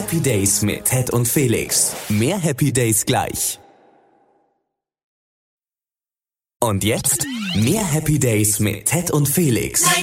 Happy Days mit Ted und Felix. Mehr Happy Days gleich. Und jetzt mehr Happy Days mit Ted und Felix.